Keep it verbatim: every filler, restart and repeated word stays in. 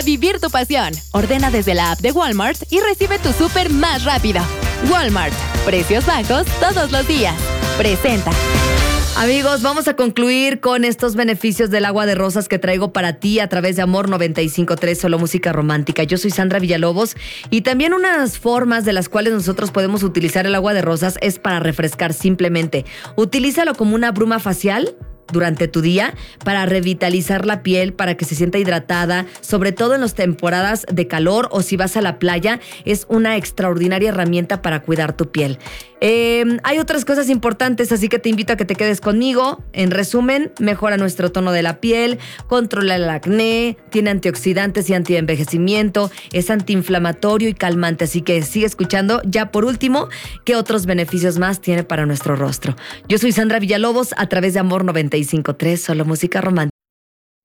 vivir tu pasión. Ordena desde la app de Walmart y recibe tu súper más rápido. Walmart. Precios bajos todos los días. Presenta. Amigos, vamos a concluir con estos beneficios del agua de rosas que traigo para ti a través de Amor noventa y cinco punto tres, solo música romántica. Yo soy Sandra Villalobos y también unas formas de las cuales nosotros podemos utilizar el agua de rosas es para refrescar simplemente. Utilízalo como una bruma facial durante tu día para revitalizar la piel, para que se sienta hidratada, sobre todo en las temporadas de calor o si vas a la playa, es una extraordinaria herramienta para cuidar tu piel. Eh, hay otras cosas importantes, así que te invito a que te quedes conmigo. En resumen, mejora nuestro tono de la piel, controla el acné, tiene antioxidantes y antienvejecimiento, es antiinflamatorio y calmante, así que sigue escuchando. Ya por último, ¿qué otros beneficios más tiene para nuestro rostro? Yo soy Sandra Villalobos a través de Amor noventa y cinco punto tres, solo música romántica.